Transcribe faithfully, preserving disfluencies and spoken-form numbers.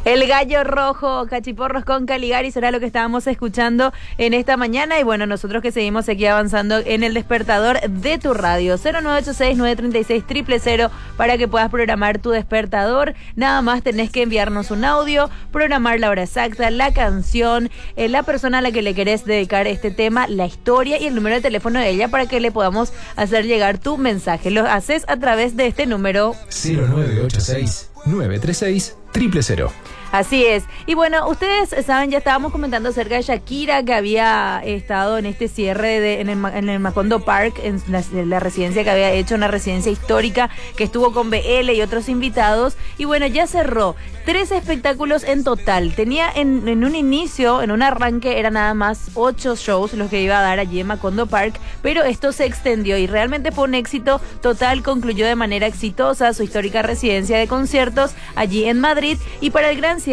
El gallo rojo, Cachiporros con Caligari, será lo que estábamos escuchando en esta mañana. Y bueno, nosotros que seguimos aquí avanzando en el despertador de tu radio. cero nueve ocho seis, nueve tres seis, cero cero cero para que puedas programar tu despertador. Nada más tenés que enviarnos un audio, programar la hora exacta, la canción, eh, la persona a la que le querés dedicar este tema, la historia y el número de teléfono de ella para que le podamos hacer llegar tu mensaje. Lo haces a través de este número cero nueve ocho seis, nueve tres seis, cero cero cero. Así es. Y bueno, ustedes saben, ya estábamos comentando acerca de Shakira, que había estado en este cierre de, en, el, en el Macondo Park, en la, en la residencia que había hecho, una residencia histórica, que estuvo con B L y otros invitados. Y bueno, ya cerró tres espectáculos en total. Tenía en, en un inicio, en un arranque, era nada más ocho shows los que iba a dar allí en Macondo Park, pero esto se extendió y realmente fue un éxito total. Concluyó de manera exitosa su histórica residencia de conciertos allí en Madrid, y para el gran